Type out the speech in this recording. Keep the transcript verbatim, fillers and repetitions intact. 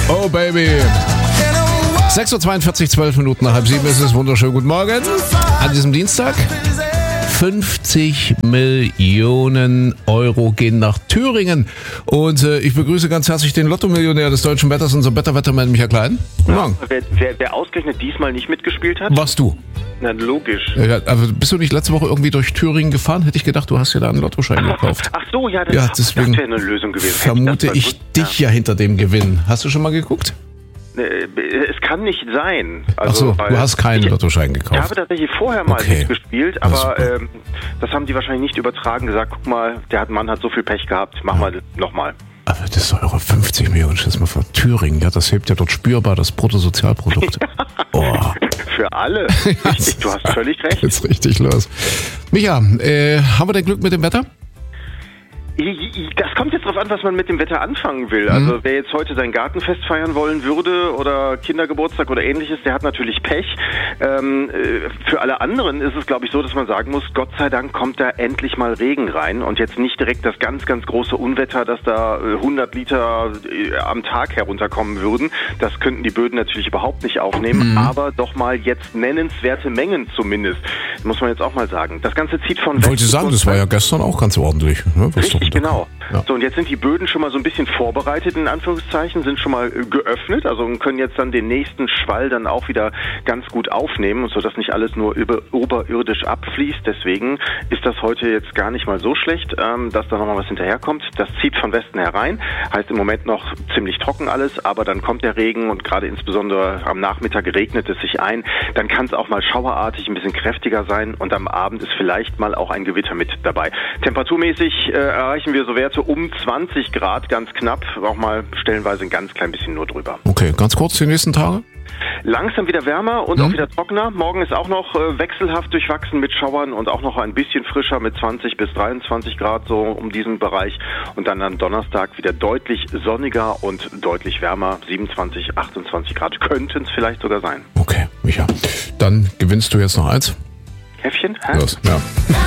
Oh Baby. sechs Uhr zweiundvierzig, zwölf Minuten nach halb sieben ist es. Wunderschönen guten Morgen an diesem Dienstag. fünfzig Millionen Euro gehen nach Thüringen. Und äh, ich begrüße ganz herzlich den Lotto-Millionär des deutschen Wetters, unser Wetterwettermann Michael Klein. Guten Morgen. Wer, wer, wer ausgerechnet diesmal nicht mitgespielt hat? Warst du? Na, logisch. Ja, aber bist du nicht letzte Woche irgendwie durch Thüringen gefahren? Hätte ich gedacht, du hast dir da einen Lottoschein gekauft. Ach so, ja, das, Ja, das deswegen wäre eine Lösung gewesen. vermute Hätte ich das mal dich ja hinter dem Gewinn. Hast du schon mal geguckt? Äh, Es kann nicht sein. Ach Also, so, weil du hast keinen ich, Lottoschein Ich gekauft. habe tatsächlich vorher mal Okay. mitgespielt, Na, aber super. ähm, das haben die wahrscheinlich nicht übertragen. Gesagt, guck mal, der hat- Mann hat so viel Pech gehabt, mach mal nochmal. Aber das ist eure fünfzig Millionen, das mal vor Thüringen. Ja, das hebt ja dort spürbar das Bruttosozialprodukt. Oh, Für alle. Richtig, du hast völlig recht. jetzt richtig los. Micha, äh, haben wir denn Glück mit dem Wetter? Das kommt jetzt drauf an, was man mit dem Wetter anfangen will. Also wer jetzt heute sein Gartenfest feiern wollen würde oder Kindergeburtstag oder ähnliches, der hat natürlich Pech. Ähm, äh, für alle anderen ist es, glaube ich, so, dass man sagen muss, Gott sei Dank kommt da endlich mal Regen rein und jetzt nicht direkt das ganz, ganz große Unwetter, dass da äh, hundert Liter äh, am Tag herunterkommen würden. Das könnten die Böden natürlich überhaupt nicht aufnehmen, Mhm. aber doch mal jetzt nennenswerte Mengen zumindest. Muss man jetzt auch mal sagen. Das Ganze zieht von Ich wollte Westen sagen, und das war ja gestern auch ganz ordentlich. Ne? Was Richtig, doch- genau. Ja. So, und jetzt sind die Böden schon mal so ein bisschen vorbereitet, in Anführungszeichen, sind schon mal äh, geöffnet, also und können jetzt dann den nächsten Schwall dann auch wieder ganz gut aufnehmen, sodass nicht alles nur über, oberirdisch abfließt. Deswegen ist das heute jetzt gar nicht mal so schlecht, ähm, dass da nochmal was hinterherkommt. Das zieht von Westen herein, heißt im Moment noch ziemlich trocken alles, aber dann kommt der Regen und gerade insbesondere am Nachmittag regnet es sich ein. Dann kann es auch mal schauerartig ein bisschen kräftiger sein und am Abend ist vielleicht mal auch ein Gewitter mit dabei. Temperaturmäßig äh, erreichen wir so Werte um zwanzig Grad, ganz knapp, auch mal stellenweise ein ganz klein bisschen nur drüber. Okay, ganz kurz die nächsten Tage. Langsam wieder wärmer und Mhm. auch wieder trockener. Morgen ist auch noch äh, wechselhaft durchwachsen mit Schauern und auch noch ein bisschen frischer mit zwanzig bis dreiundzwanzig Grad, so um diesen Bereich. Und dann am Donnerstag wieder deutlich sonniger und deutlich wärmer. siebenundzwanzig, achtundzwanzig Grad könnten es vielleicht sogar sein. Okay, Micha. Dann gewinnst du jetzt noch eins. Käffchen? Hä? Los, ja.